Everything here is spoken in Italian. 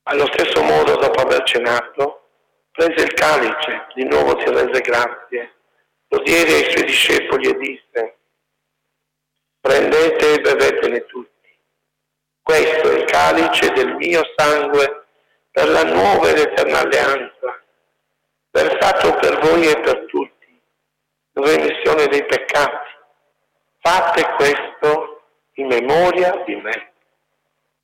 Allo stesso modo, dopo aver cenato, prese il calice, di nuovo ti rese grazie, lo diede ai suoi discepoli e disse: prendete e bevetene tutti. Questo è il calice del mio sangue per la nuova ed eterna alleanza, versato per voi e per tutti, in remissione dei peccati. Fate questo in memoria di me.